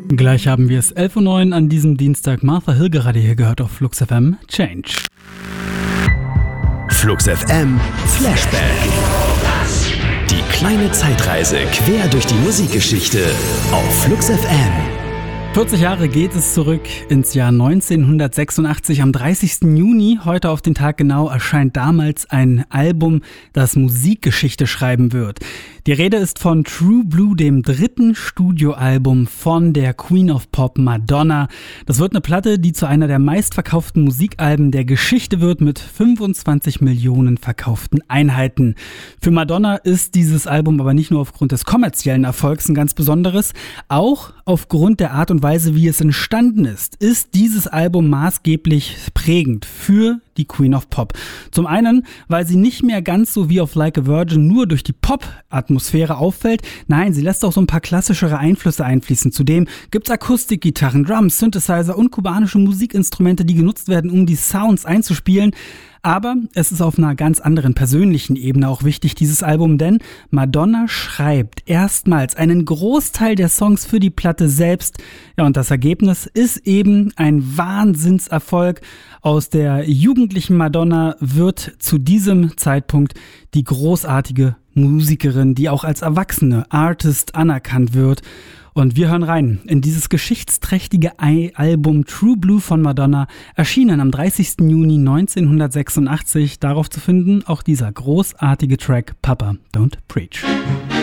Gleich haben wir es 11:09 Uhr an diesem Dienstag. Martha Hill gerade hier gehört auf Flux FM Change. Flux FM Flashback. Die kleine Zeitreise quer durch die Musikgeschichte auf Flux FM. 40 Jahre geht es zurück ins Jahr 1986. Am 30. Juni, heute auf den Tag genau, erscheint damals ein Album, das Musikgeschichte schreiben wird. Die Rede ist von True Blue, dem dritten Studioalbum von der Queen of Pop Madonna. Das wird eine Platte, die zu einer der meistverkauften Musikalben der Geschichte wird, mit 25 Millionen verkauften Einheiten. Für Madonna ist dieses Album aber nicht nur aufgrund des kommerziellen Erfolgs ein ganz besonderes, auch aufgrund der Art und Weise, wie es entstanden ist dieses Album maßgeblich prägend für die Queen of Pop. Zum einen, weil sie nicht mehr ganz so wie auf Like a Virgin nur durch die Pop-Atmosphäre auffällt. Nein, sie lässt auch so ein paar klassischere Einflüsse einfließen. Zudem gibt's Akustikgitarren, Drums, Synthesizer und kubanische Musikinstrumente, die genutzt werden, um die Sounds einzuspielen. Aber es ist auf einer ganz anderen persönlichen Ebene auch wichtig, dieses Album, denn Madonna schreibt erstmals einen Großteil der Songs für die Platte selbst. Ja, und das Ergebnis ist eben ein Wahnsinnserfolg. Aus der jugendlichen Madonna wird zu diesem Zeitpunkt die großartige Musikerin, die auch als erwachsene Artist anerkannt wird. Und wir hören rein in dieses geschichtsträchtige Album True Blue von Madonna, erschienen am 30. Juni 1986. Darauf zu finden auch dieser großartige Track Papa Don't Preach.